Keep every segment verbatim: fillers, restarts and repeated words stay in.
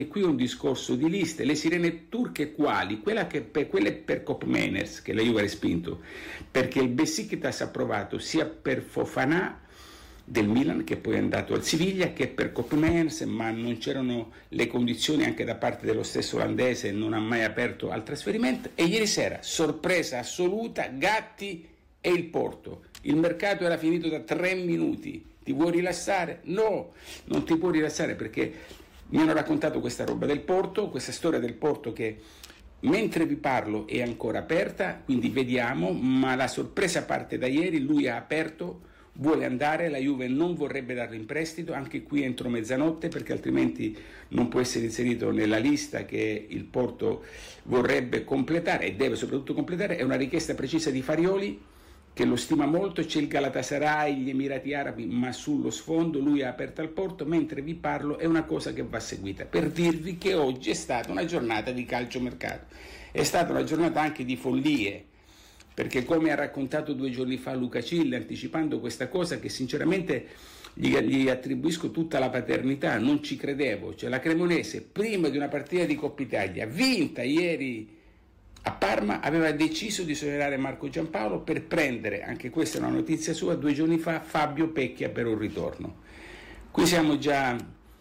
E qui un discorso di liste, le sirene turche quali? Quella che per, quelle per Koopmeiners, che la Juve ha respinto, perché il Besiktas ha provato sia per Fofana del Milan, che poi è andato al Siviglia, che per Koopmeiners, ma non c'erano le condizioni anche da parte dello stesso olandese, non ha mai aperto al trasferimento. E ieri sera, sorpresa assoluta, Gatti e il Porto. Il mercato era finito da tre minuti. Ti vuoi rilassare? No, non ti puoi rilassare, perché mi hanno raccontato questa roba del Porto, questa storia del Porto che mentre vi parlo è ancora aperta, quindi vediamo, ma la sorpresa parte da ieri, lui ha aperto, vuole andare, la Juve non vorrebbe darlo in prestito, anche qui entro mezzanotte, perché altrimenti non può essere inserito nella lista che il Porto vorrebbe completare e deve soprattutto completare. È una richiesta precisa di Farioli, che lo stima molto, c'è il Galatasaray, gli Emirati Arabi, ma sullo sfondo lui ha aperto al Porto. Mentre vi parlo è una cosa che va seguita, per dirvi che oggi è stata una giornata di calciomercato, è stata una giornata anche di follie, perché come ha raccontato due giorni fa Luca Cille, anticipando questa cosa che sinceramente gli, gli attribuisco tutta la paternità, non ci credevo, cioè la Cremonese prima di una partita di Coppa Italia vinta ieri a Parma aveva deciso di esonerare Marco Giampaolo per prendere, anche questa è una notizia sua, due giorni fa Fabio Pecchia per un ritorno. Qui siamo già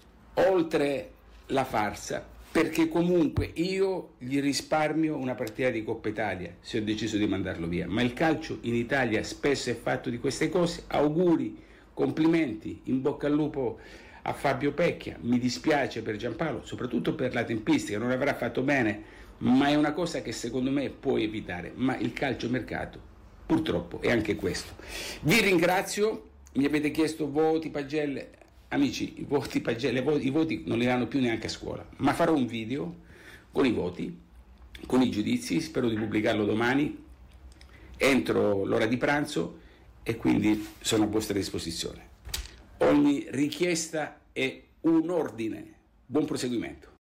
oltre la farsa, perché comunque io gli risparmio una partita di Coppa Italia se ho deciso di mandarlo via, ma il calcio in Italia spesso è fatto di queste cose. Auguri, complimenti, in bocca al lupo a Fabio Pecchia, mi dispiace per Giampaolo, soprattutto per la tempistica, non avrà fatto bene, ma è una cosa che secondo me può evitare, ma il calciomercato purtroppo è anche questo. Vi ringrazio, mi avete chiesto voti, pagelle, amici, i voti, pagelle, i voti non li danno più neanche a scuola, ma farò un video con i voti, con i giudizi, spero di pubblicarlo domani, entro l'ora di pranzo, e quindi sono a vostra disposizione. Ogni richiesta è un ordine. Buon proseguimento.